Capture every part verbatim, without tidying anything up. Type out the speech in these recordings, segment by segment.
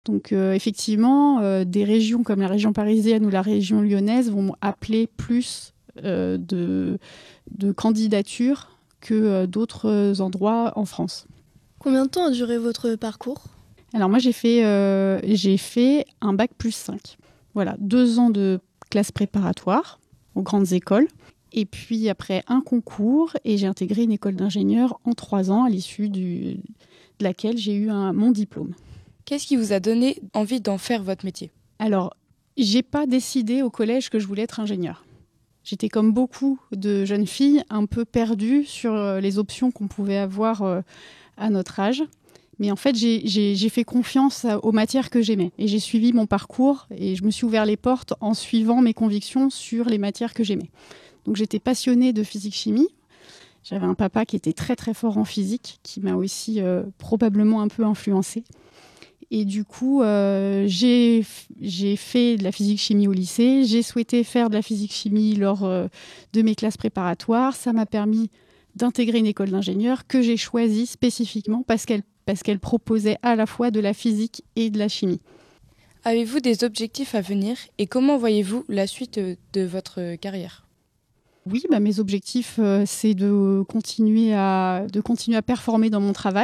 Donc euh, effectivement, euh, des régions comme la région parisienne ou la région lyonnaise vont appeler plus euh, de, de candidatures que euh, d'autres endroits en France. Combien de temps a duré votre parcours ? Alors moi, j'ai fait, euh, j'ai fait un bac plus cinq. Voilà, deux ans de classe préparatoire aux grandes écoles. Et puis après un concours, et j'ai intégré une école d'ingénieur en trois ans, à l'issue du, de laquelle j'ai eu un, mon diplôme. Qu'est-ce qui vous a donné envie d'en faire votre métier ? Alors, j'ai pas décidé au collège que je voulais être ingénieure. J'étais comme beaucoup de jeunes filles un peu perdues sur les options qu'on pouvait avoir à notre âge. Mais en fait, j'ai, j'ai, j'ai fait confiance aux matières que j'aimais. Et j'ai suivi mon parcours et je me suis ouvert les portes en suivant mes convictions sur les matières que j'aimais. Donc j'étais passionnée de physique-chimie. J'avais un papa qui était très très fort en physique, qui m'a aussi euh, probablement un peu influencée. Et du coup, euh, j'ai, j'ai fait de la physique-chimie au lycée. J'ai souhaité faire de la physique-chimie lors euh, de mes classes préparatoires. Ça m'a permis d'intégrer une école d'ingénieur que j'ai choisie spécifiquement parce qu'elle, parce qu'elle proposait à la fois de la physique et de la chimie. Avez-vous des objectifs à venir et comment voyez-vous la suite de votre carrière ? Oui, bah, mes objectifs, euh, c'est de continuer à, de continuer à performer dans mon travail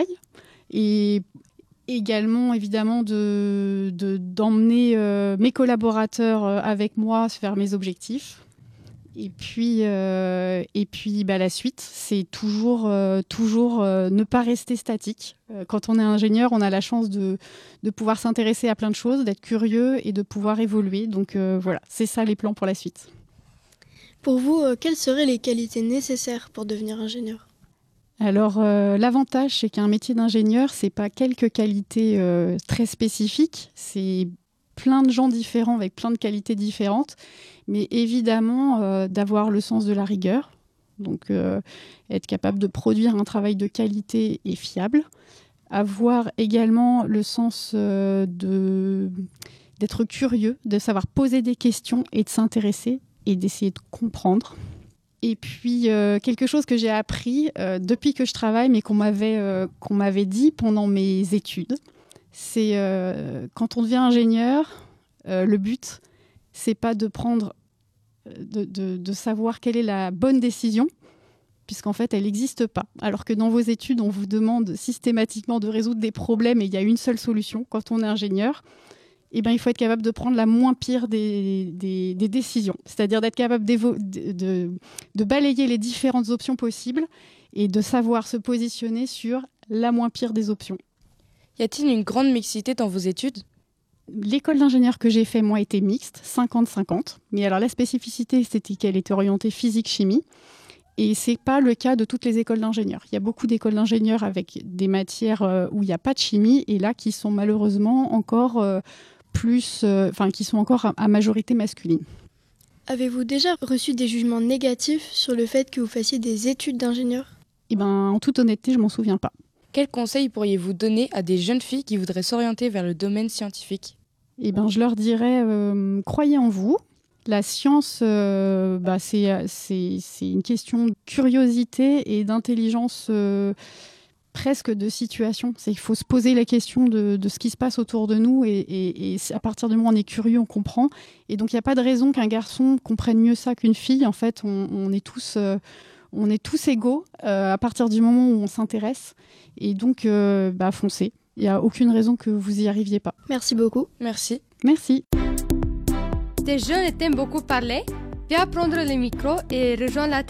et également, évidemment, de, de, d'emmener euh, mes collaborateurs euh, avec moi vers mes objectifs. Et puis, euh, et puis bah, la suite, c'est toujours, euh, toujours euh, ne pas rester statique. Euh, quand on est ingénieur, on a la chance de, de pouvoir s'intéresser à plein de choses, d'être curieux et de pouvoir évoluer. Donc euh, voilà, c'est ça les plans pour la suite. Pour vous, euh, quelles seraient les qualités nécessaires pour devenir ingénieur ? Alors, euh, l'avantage, c'est qu'un métier d'ingénieur, c'est pas quelques qualités euh, très spécifiques, c'est plein de gens différents avec plein de qualités différentes, mais évidemment euh, d'avoir le sens de la rigueur, donc euh, être capable de produire un travail de qualité et fiable, avoir également le sens euh, de, d'être curieux, de savoir poser des questions et de s'intéresser et d'essayer de comprendre. Et puis, euh, quelque chose que j'ai appris euh, depuis que je travaille, mais qu'on m'avait, euh, qu'on m'avait dit pendant mes études, c'est euh, quand on devient ingénieur, euh, le but, c'est pas de prendre, de, de, de savoir quelle est la bonne décision, puisqu'en fait, elle n'existe pas. Alors que dans vos études, on vous demande systématiquement de résoudre des problèmes et il y a une seule solution. Quand on est ingénieur, eh ben, il faut être capable de prendre la moins pire des, des, des décisions. C'est-à-dire d'être capable de, de, de balayer les différentes options possibles et de savoir se positionner sur la moins pire des options. Y a-t-il une grande mixité dans vos études ? L'école d'ingénieur que j'ai fait, moi, était mixte, cinquante cinquante. Mais alors la spécificité, c'était qu'elle était orientée physique-chimie. Et ce n'est pas le cas de toutes les écoles d'ingénieurs. Il y a beaucoup d'écoles d'ingénieurs avec des matières où il n'y a pas de chimie et là qui sont malheureusement encore... Euh, plus, enfin, euh, qui sont encore à, à majorité masculine. Avez-vous déjà reçu des jugements négatifs sur le fait que vous fassiez des études d'ingénieur ? Eh ben, en toute honnêteté, je m'en souviens pas. Quels conseils pourriez-vous donner à des jeunes filles qui voudraient s'orienter vers le domaine scientifique ? Eh ben, je leur dirais, euh, croyez en vous. La science, euh, bah, c'est, c'est, c'est une question de curiosité et d'intelligence. Euh, presque de situation. C'est qu'il faut se poser la question de, de ce qui se passe autour de nous et, et, et à partir du moment où on est curieux, on comprend. Et donc, il n'y a pas de raison qu'un garçon comprenne mieux ça qu'une fille. En fait, on, on, est, tous, euh, on est tous égaux euh, à partir du moment où on s'intéresse. Et donc, euh, bah, foncez. Il n'y a aucune raison que vous n'y arriviez pas. Merci beaucoup. Merci. Merci. Des jeunes aiment beaucoup parler. Viens prendre le micro et rejoindre la